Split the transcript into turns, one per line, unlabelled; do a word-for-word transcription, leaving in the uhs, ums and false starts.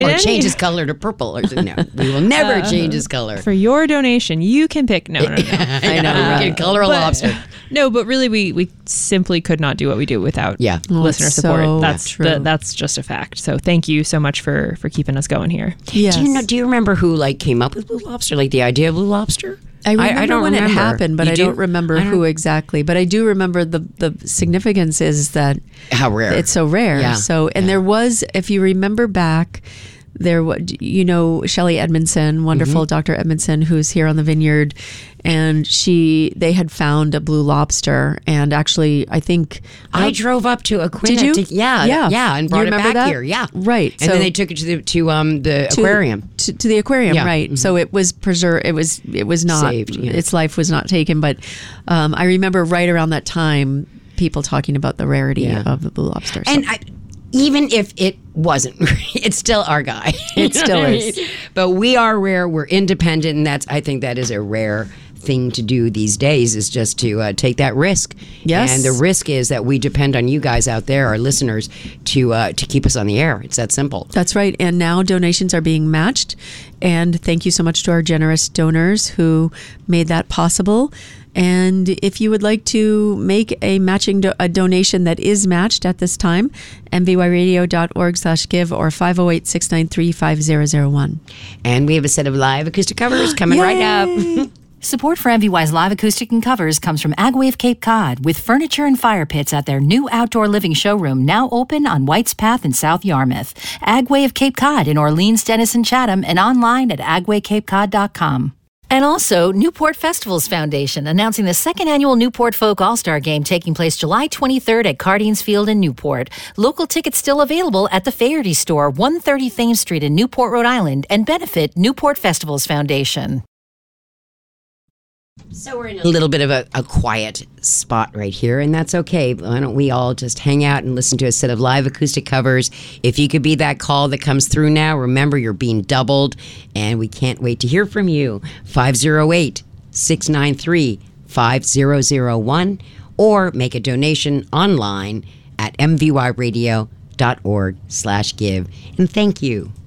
Or
any-
change his color to purple. Or no, we will never
Uh,
change his color.
For your donation, you can pick. No, no, no.
I know,
Uh,
we can color a
but-
lobster.
No, but really, we, we simply could not do what we do without
Yeah.
Oh,
listener
it's
support.
so
that's
true.
the, that's just a fact. So thank you so much for for keeping us going here.
Yes.
Do you know? Do you remember who like came up with Blue Lobster? Like the idea of Blue Lobster?
I remember
don't
when
remember.
it happened, but
You
I
do?
don't remember
I don't-
who exactly. But I do remember the the significance is that
How rare.
it's so rare.
Yeah.
So, and there was, if you remember back, there was, you know, Shelley Edmondson, wonderful Doctor Edmondson, who's here on the Vineyard, and she, they had found a blue lobster, and actually, I think
I drove up to Aquina.
Did you?
To, yeah,
Yeah.
yeah, and
You
brought it
remember
back
that?
here. Yeah,
Right.
And
So-
then they took it to the to um the
to-
aquarium.
to, to the aquarium,
Yeah.
right?
Mhm.
So it was preserved. It was it was not
Saved, yeah.
its life was not taken. But um, I remember right around that time, people talking about the rarity
Yeah.
of the blue lobster. So-
And I, even if it wasn't, it's still our guy.
It still is.
But we are rare. We're independent, and that's I think that is a rare thing to do these days. Is just to uh, take that risk.
Yes.
And the risk is that we depend on you guys out there, our listeners, to uh, to keep us on the air. It's that simple.
That's right. And now donations are being matched. And thank you so much to our generous donors who made that possible. And if you would like to make a matching do- a donation that is matched at this time, m v y radio dot org slash give or five oh eight, six nine three, five zero zero one.
And we have a set of live acoustic covers coming right up.
Support for M V Y's live acoustic and covers comes from Agway of Cape Cod, with furniture and fire pits at their new outdoor living showroom now open on White's Path in South Yarmouth. Agway of Cape Cod in Orleans, Denison, Chatham, and online at agway cape cod dot com. And also, Newport Festivals Foundation, announcing the second annual Newport Folk All-Star Game taking place July twenty-third at Cardines Field in Newport. Local tickets still available at the Faherty Store, one thirty Thames Street in Newport, Rhode Island, and benefit Newport Festivals Foundation.
So we're in a little bit of a, a quiet spot right here, and that's okay. Why don't we all just hang out and listen to a set of live acoustic covers? If you could be that call that comes through now, remember you're being doubled, and we can't wait to hear from you. five oh eight, six nine three, five zero zero one or make a donation online at m v y radio dot org slash give. And thank you.